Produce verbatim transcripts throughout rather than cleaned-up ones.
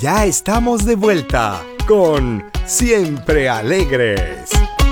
Ya estamos de vuelta con Siempre Alegres.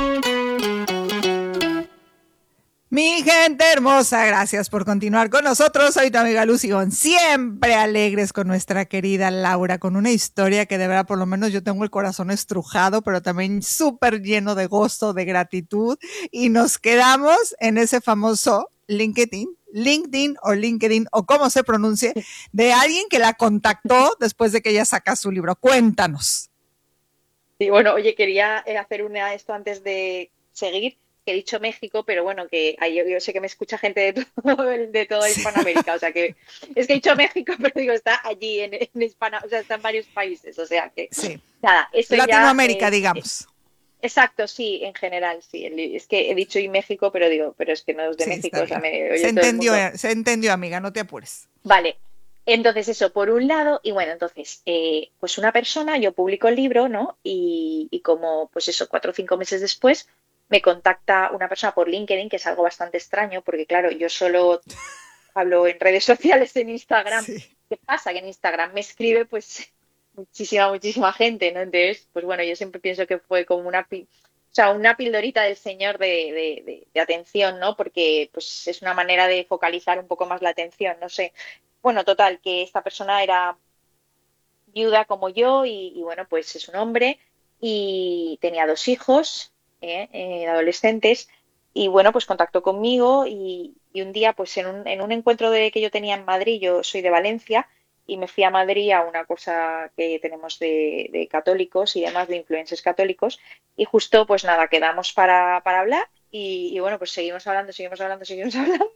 Mi gente hermosa, gracias por continuar con nosotros. Soy tu amiga Lucy Gon, siempre alegres con nuestra querida Laura, con una historia que de verdad por lo menos yo tengo el corazón estrujado, pero también súper lleno de gozo, de gratitud. Y nos quedamos en ese famoso LinkedIn, LinkedIn o LinkedIn o como se pronuncie, de alguien que la contactó después de que ella saca su libro. Cuéntanos. Sí, bueno, oye, quería hacer una esto antes de seguir. Que he dicho México, pero bueno, que yo, yo sé que me escucha gente de todo, de toda Hispanoamérica, o sea que es que he dicho México, pero digo, está allí en, en Hispana, o sea, está en varios países, o sea que sí. Nada, eso Latinoamérica, ya es, digamos. Exacto, sí, en general, sí. Es que he dicho y México, pero digo, pero es que no es de sí, México, o sea, me oye se todo entendió, el mundo. se entendió, amiga, no te apures. Vale. Entonces, eso, por un lado, y bueno, entonces, eh, pues una persona, yo publico el libro, ¿no? Y, y como, pues eso, cuatro o cinco meses después, me contacta una persona por LinkedIn, que es algo bastante extraño, porque claro, yo solo hablo en redes sociales, en Instagram. Sí. ¿Qué pasa? Que en Instagram me escribe, pues, muchísima, muchísima gente, ¿no? Entonces, pues bueno, yo siempre pienso que fue como una, pi- o sea, una pildorita del Señor de, de, de, de atención, ¿no? Porque, pues, es una manera de focalizar un poco más la atención, no sé. Bueno, total, que esta persona era viuda como yo y, y, bueno, pues es un hombre y tenía dos hijos, ¿eh? Eh, adolescentes y bueno, pues contactó conmigo y, y un día pues en un, en un encuentro de, que yo tenía en Madrid, yo soy de Valencia y me fui a Madrid a una cosa que tenemos de, de católicos y demás, de influencers católicos y justo pues nada, quedamos para, para hablar y, y bueno, pues seguimos hablando, seguimos hablando, seguimos hablando.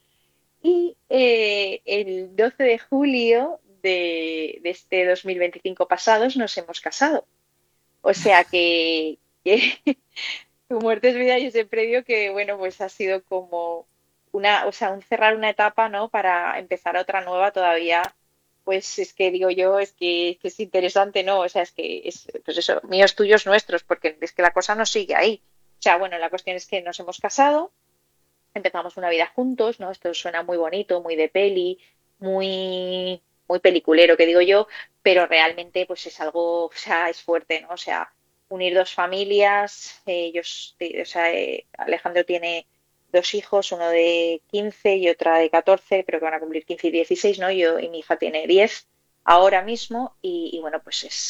Y eh, el doce de julio de, de este dos mil veinticinco pasados nos hemos casado. O sea que, que tu muerte es vida, yo siempre digo que, bueno, pues ha sido como una, o sea, un cerrar una etapa, ¿no? Para empezar otra nueva todavía. Pues es que digo yo, es que, es que es interesante, ¿no? O sea, es que es, pues eso, míos, tuyos, nuestros, porque es que la cosa no sigue ahí. O sea, bueno, la cuestión es que nos hemos casado, empezamos una vida juntos, ¿no? Esto suena muy bonito, muy de peli, muy, muy peliculero, que digo yo, pero realmente pues es algo, o sea, es fuerte, ¿no? O sea, unir dos familias, eh, ellos, eh, o sea, eh, Alejandro tiene dos hijos, uno de quince y otra de catorce, pero que van a cumplir quince y dieciséis, ¿no? Yo y mi hija tiene diez ahora mismo y, y bueno, pues es,